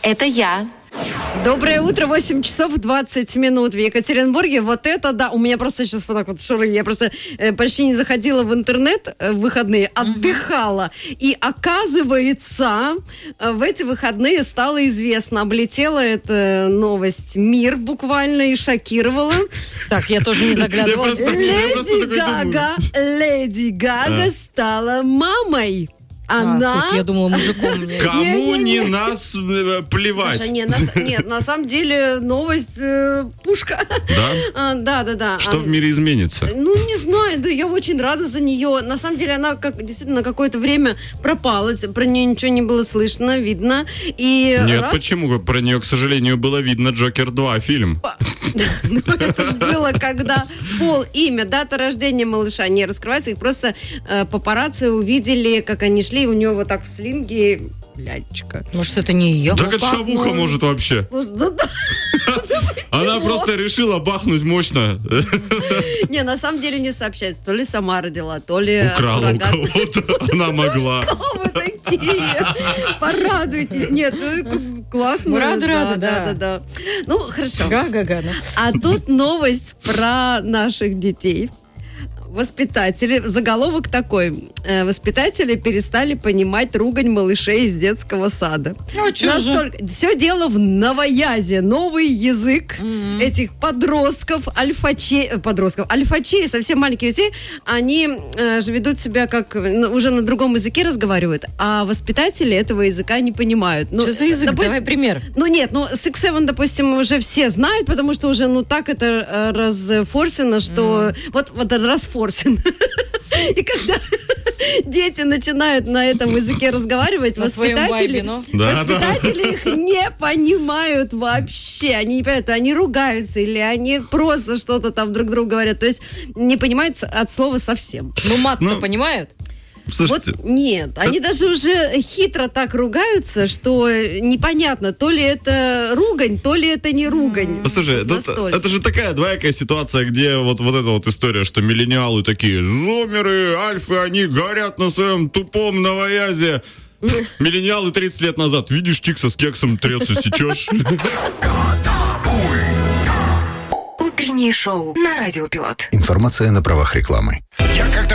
Это я. Доброе утро, 8 часов 20 минут в Екатеринбурге. Вот это да, у меня просто сейчас вот так вот шуры. Я просто почти не заходила в интернет в выходные, отдыхала. И оказывается, в эти выходные стало известно, облетела эта новость мир буквально и шокировала. Так, я тоже не заглядывала. Леди Гага стала мамой. Она... я думала, мужиком. Кому не нас плевать? Слушай, нет, на самом деле новость пушка. Да? Да. Что в мире изменится? Ну, не знаю, да, я очень рада за нее. На самом деле она действительно какое-то время пропала, про нее ничего не было слышно, видно. И нет, почему? Про нее, к сожалению, было видно «Джокер 2» фильм. Ну, это же было, когда пол, имя, дата рождения малыша не раскрывается. Их просто папарацци увидели, как они шли, и у нее вот так в слинге лялечка. Может, это не ее? Так это шавуха может вообще. Она просто решила бахнуть мощно. Не, на самом деле не сообщается. То ли сама родила, то ли украла у кого-то. Она могла. Что вы такие? Порадуйтесь. Нет, ну классно. Рада, да. Ну, хорошо. Га-га-га. А тут новость про наших детей. Воспитатели, заголовок такой: воспитатели перестали понимать ругань малышей из детского сада. Все дело в новоязе, новый язык этих подростков, альфачей, совсем маленьких детей, они же ведут себя как уже на другом языке разговаривают, а воспитатели этого языка не понимают. Что за язык? Давай пример. Six Seven, допустим, уже все знают, потому что уже, так это расфорсено, что вот расфорсено. И когда дети начинают на этом языке разговаривать, воспитатели их не понимают вообще. Они не понимают, они ругаются или они просто что-то там друг другу говорят. То есть не понимают от слова совсем. Ну, мат-то понимают? Слушайте. Вот нет, они даже уже хитро так ругаются, что непонятно, то ли это ругань, то ли это не ругань. Послушай, это же такая двоякая ситуация, где вот эта вот история, что миллениалы такие, зумеры, альфы, они говорят на своем тупом новоязе. Миллениалы 30 лет назад, видишь, чикса с кексом трется, сечешь. Утреннее шоу на Радио Пилот. Информация на правах рекламы. Я как-то